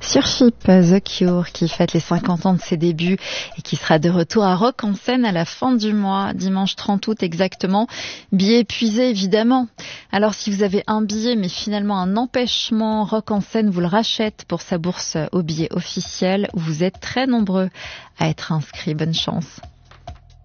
Sur Chip, The Cure, qui fête les 50 ans de ses débuts et qui sera de retour à Rock en Seine à la fin du mois, dimanche 30 août exactement. Billet épuisé évidemment. Alors si vous avez un billet mais finalement un empêchement, Rock en Seine vous le rachète pour sa bourse au billet officiel où vous êtes très nombreux à être inscrits. Bonne chance.